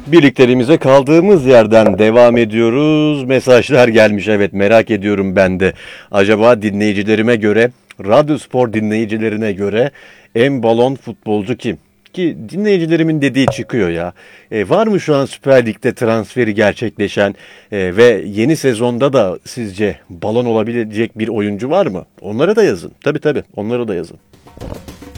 Birlikteliğimize kaldığımız yerden devam ediyoruz. Mesajlar gelmiş, evet, merak ediyorum ben de. Acaba dinleyicilerime göre, Radyospor dinleyicilerine göre en balon futbolcu kim? Ki dinleyicilerimin dediği çıkıyor ya. Var mı şu an Süper Lig'de transferi gerçekleşen ve yeni sezonda da sizce balon olabilecek bir oyuncu var mı? Onlara da yazın. Tabii tabii, onlara da yazın.